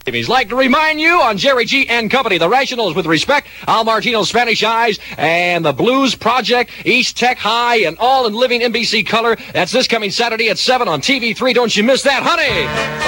He's like to remind you on Jerry G and Company, the Rationals with Respect, Al Martino's Spanish Eyes, and the Blues Project, East Tech High, and all in living NBC color. That's this coming Saturday at 7 on TV3. Don't you miss that, honey!